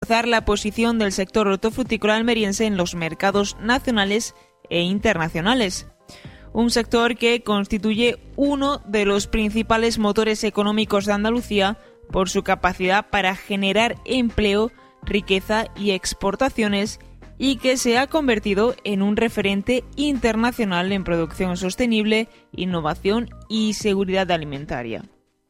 reforzar la posición del sector hortofrutícola almeriense en los mercados nacionales e internacionales. Un sector que constituye uno de los principales motores económicos de Andalucía por su capacidad para generar empleo, riqueza y exportaciones, y que se ha convertido en un referente internacional en producción sostenible, innovación y seguridad alimentaria.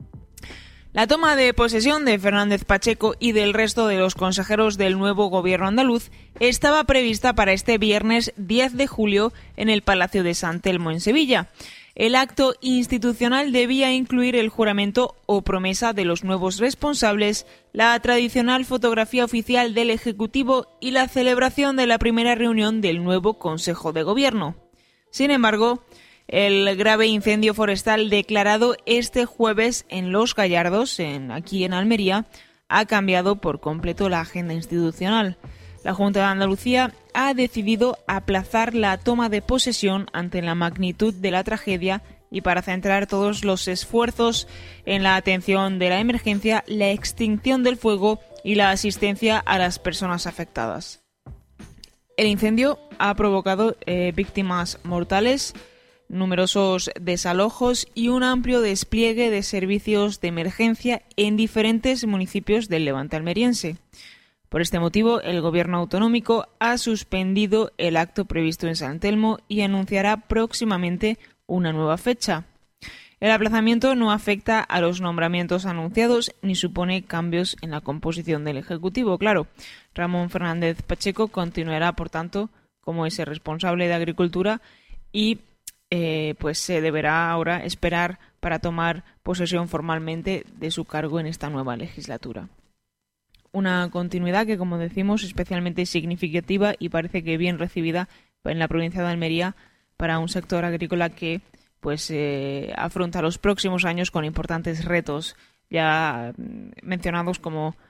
La toma de posesión de Fernández Pacheco y del resto de los consejeros del nuevo gobierno andaluz estaba prevista para este viernes 10 de julio en el Palacio de San Telmo en Sevilla. El acto institucional debía incluir el juramento o promesa de los nuevos responsables, la tradicional fotografía oficial del Ejecutivo y la celebración de la primera reunión del nuevo Consejo de Gobierno. Sin embargo, el grave incendio forestal declarado este jueves en Los Gallardos, aquí en Almería, ha cambiado por completo la agenda institucional. La Junta de Andalucía ha decidido aplazar la toma de posesión ante la magnitud de la tragedia y para centrar todos los esfuerzos en la atención de la emergencia, la extinción del fuego y la asistencia a las personas afectadas. El incendio ha provocado víctimas mortales, numerosos desalojos y un amplio despliegue de servicios de emergencia en diferentes municipios del Levante almeriense. Por este motivo, el Gobierno autonómico ha suspendido el acto previsto en San Telmo y anunciará próximamente una nueva fecha. El aplazamiento no afecta a los nombramientos anunciados ni supone cambios en la composición del Ejecutivo. Claro, Ramón Fernández Pacheco continuará, por tanto, como ese responsable de Agricultura y pues se deberá ahora esperar para tomar posesión formalmente de su cargo en esta nueva legislatura. Una continuidad que, como decimos, especialmente significativa y parece que bien recibida en la provincia de Almería para un sector agrícola que pues afronta los próximos años con importantes retos ya mencionados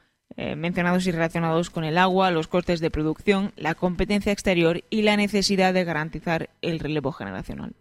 y relacionados con el agua, los costes de producción, la competencia exterior y la necesidad de garantizar el relevo generacional.